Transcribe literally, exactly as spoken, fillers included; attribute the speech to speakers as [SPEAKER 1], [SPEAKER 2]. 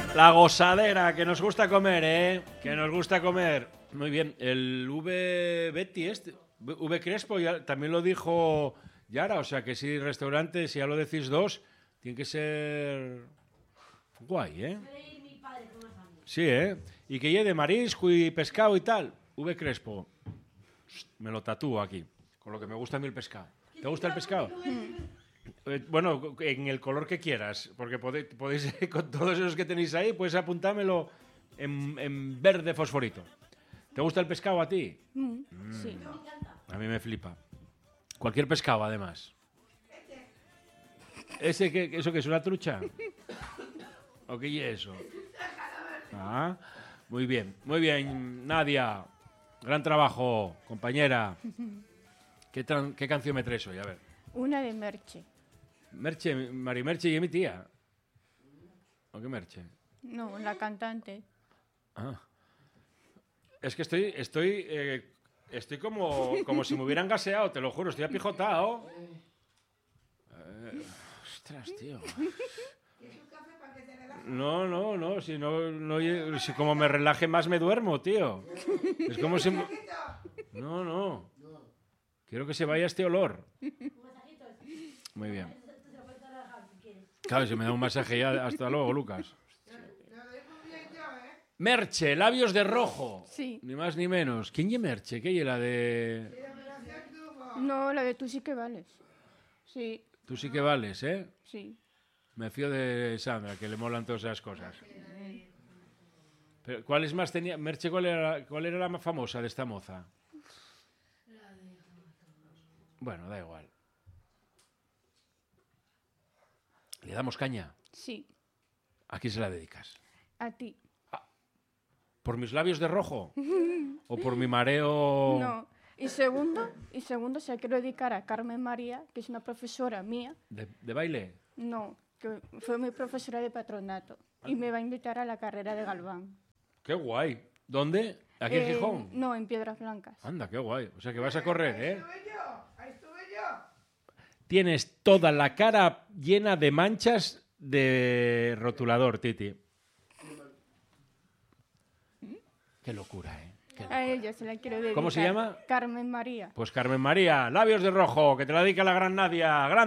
[SPEAKER 1] La gozadera, que nos gusta comer, ¿eh? Que nos gusta comer. Muy bien. El V Betty este, V Crespo, ya, también lo dijo Yara. O sea, que si restaurante, si ya lo decís dos, tiene que ser guay, ¿eh? Sí, ¿eh? Y que lleve de marisco y pescado y tal. V Crespo. Me lo tatúo aquí. Con lo que me gusta a mí el pescado. ¿Te gusta el pescado? Eh, bueno, en el color que quieras, porque podéis, podéis con todos esos que tenéis ahí, puedes apuntármelo en, en verde fosforito. ¿Te gusta el pescado a ti?
[SPEAKER 2] Mm, sí.
[SPEAKER 1] A mí me flipa. Cualquier pescado, además. ¿Ese que, ¿Eso que es una trucha? ¿O qué es eso? Ah, muy bien, muy bien, Nadia. Gran trabajo, compañera. ¿Qué, tran- qué canción me traes hoy? A ver.
[SPEAKER 2] Una de Merche.
[SPEAKER 1] Merche, Mari Merche y es mi tía. ¿O qué Merche?
[SPEAKER 2] No, la cantante.
[SPEAKER 1] Ah. Es que estoy, estoy, eh, estoy como, como si me hubieran gaseado, te lo juro, estoy apijotado. Eh, ostras, tío. No, no, no, si no, no, si como me relaje más me duermo, tío. Es como si... me- No, no. Quiero que se vaya este olor. Muy bien. Claro, si me da un masaje ya, hasta luego, Lucas. Merche, labios de rojo.
[SPEAKER 2] Sí.
[SPEAKER 1] Ni más ni menos. ¿Quién es Merche? ¿Qué es la de...?
[SPEAKER 2] No, la de Tú sí que vales. Sí,
[SPEAKER 1] Tú sí que vales, ¿eh?
[SPEAKER 2] sí.
[SPEAKER 1] Me fío de Sandra, que le molan todas esas cosas. Pero, ¿cuáles más tenía? Merche, ¿cuál era, ¿cuál era la más famosa de esta moza? Bueno, da igual. ¿Le damos caña?
[SPEAKER 2] Sí,
[SPEAKER 1] ¿A quién se la dedicas?
[SPEAKER 2] a ti.
[SPEAKER 1] ¿Por mis labios de rojo? ¿O por mi mareo?
[SPEAKER 2] No. Y segundo, y segundo se la quiero dedicar a Carmen María, que es una profesora mía.
[SPEAKER 1] ¿De, de baile?
[SPEAKER 2] No, que fue mi profesora de patronato. Y me va a invitar a la carrera de Galván.
[SPEAKER 1] ¡Qué guay! ¿Dónde? ¿Aquí en
[SPEAKER 2] Eh,
[SPEAKER 1] Gijón?
[SPEAKER 2] No, en Piedras Blancas.
[SPEAKER 1] Anda, qué guay. O sea que vas a correr, ¿eh?
[SPEAKER 3] Ahí estuve yo, ahí estuve yo.
[SPEAKER 1] Tienes toda la cara llena de manchas de rotulador, Titi. Qué locura, ¿eh? Qué locura.
[SPEAKER 2] A ella se la quiero dedicar.
[SPEAKER 1] ¿Cómo se llama?
[SPEAKER 2] Carmen María.
[SPEAKER 1] Pues Carmen María, labios de rojo, que te la dedica la gran Nadia. Gran